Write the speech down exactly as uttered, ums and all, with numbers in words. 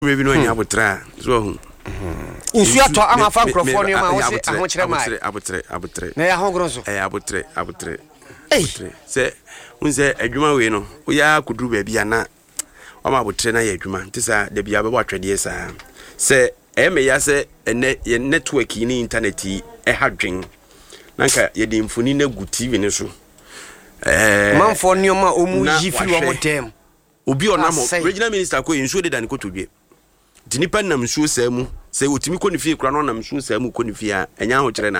maybe no nya abotra so insu ato ama fa nkrofo ne ma wo se ahokyere mai abotre abotre na ya hogro so eh abotre abotre abotre se unse adwuma we no wo ya kuduru ba bia na o ma abotre na ya adwuma ntisa da bia be bo atwede sa se e me ya se ene ye network ni internet e hadwen nanka ye de mfoni na gu T V ne so eh manfo ne ma o mu yi fi wo motem obi onamo regional minister ko insu de dan ko todwe dinipa nam nsuo saa mu se otimi ko ne fie kura no nam nsuo saa mu ko ne fie a enya ho kire na